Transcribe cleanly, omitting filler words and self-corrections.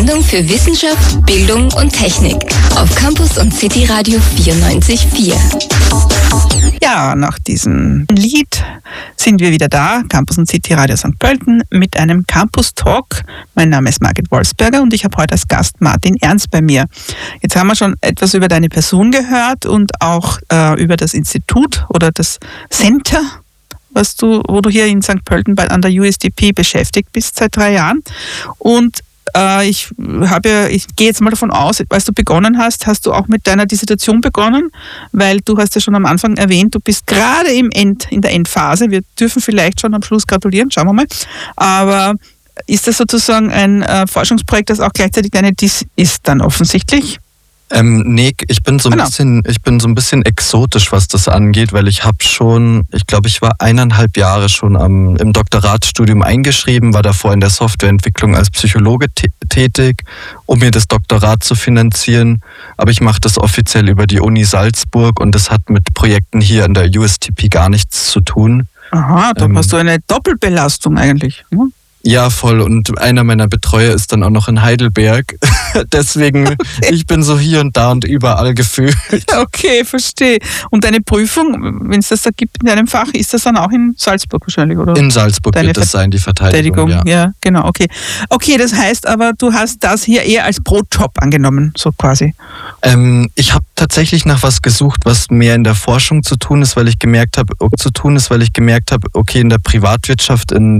Sendung für Wissenschaft, Bildung und Technik auf Campus und City Radio 94.4. Ja, nach diesem Lied sind wir wieder da, Campus und City Radio St. Pölten, mit einem Campus Talk. Mein Name ist Margit Wolfsberger und ich habe heute als Gast Martin Ernst bei mir. Jetzt haben wir schon etwas über deine Person gehört und auch über das Institut oder das Center, wo du hier in St. Pölten an der USDP beschäftigt bist seit 3 Jahren. Und ich gehe jetzt mal davon aus, als du begonnen hast, hast du auch mit deiner Dissertation begonnen, weil du hast ja schon am Anfang erwähnt, du bist gerade in der Endphase. Wir dürfen vielleicht schon am Schluss gratulieren, schauen wir mal. Aber ist das sozusagen ein Forschungsprojekt, das auch gleichzeitig deine Diss ist dann offensichtlich? Nee, ich bin so ein bisschen exotisch, was das angeht, weil ich glaube, ich war 1,5 Jahre schon im Doktoratsstudium eingeschrieben, war davor in der Softwareentwicklung als Psychologe tätig, um mir das Doktorat zu finanzieren. Aber ich mache das offiziell über die Uni Salzburg und das hat mit Projekten hier an der USDP gar nichts zu tun. Aha, da hast du eine Doppelbelastung eigentlich. Hm? Ja, voll. Und einer meiner Betreuer ist dann auch noch in Heidelberg. Deswegen, okay. Ich bin so hier und da und überall gefühlt. Okay, verstehe. Und deine Prüfung, wenn es das da gibt in deinem Fach, ist das dann auch in Salzburg wahrscheinlich, oder? In Salzburg wird das sein, die Verteidigung. Ja, genau, okay. Okay, das heißt aber, du hast das hier eher als Brotjob angenommen, so quasi. Ich habe tatsächlich nach was gesucht, was mehr in der Forschung zu tun ist, weil ich gemerkt habe, okay, in der Privatwirtschaft, in